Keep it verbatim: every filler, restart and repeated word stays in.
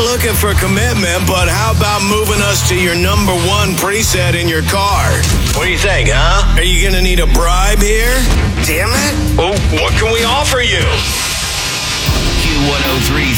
looking for commitment, but how about moving us to your number one preset in your car? What do you think, huh? Are you going to need a bribe here? Damn it. Well, what can we offer you? Q one oh three